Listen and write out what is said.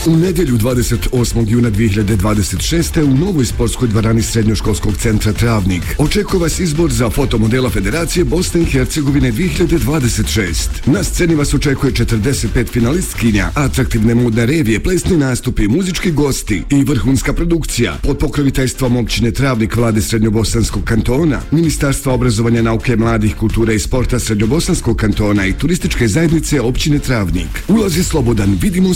U nedjelju 28. juna 2026. u novoj sportskoj dvorani Srednjoškolskog centra Travnik očekuje vas izbor za fotomodela Federacije Bosne i Hercegovine 2026. Na sceni vas očekuje 45 finalistkinja, atraktivne modne revije, plesni nastupi, muzički gosti i vrhunska produkcija pod pokroviteljstvom općine Travnik, vlade Srednjobosanskog kantona, Ministarstva obrazovanja, nauke, mladih, kulture i sporta Srednjobosanskog kantona i turističke zajednice općine Travnik. Ulaz je slobodan, vidimo